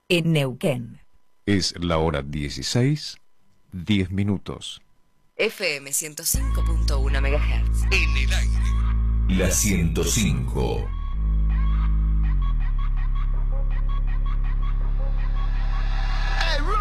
en Neuquén. Es la hora 16, 10 minutos. FM 105.1 MHz. En el aire. La 105.